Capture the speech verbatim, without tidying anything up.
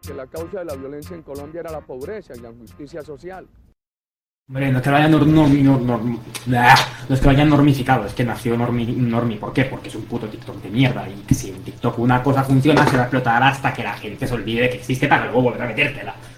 que la causa de la violencia en Colombia era la pobreza y la injusticia social. Hombre, no es que lo hayan nor, nor, nor, nor, no es que lo hayan normificado, es que nació normi, normi. ¿Por qué? Porque es un puto TikTok de mierda. Y que si en TikTok una cosa funciona, se va a explotar hasta que la gente se olvide que existe para luego volver a metértela.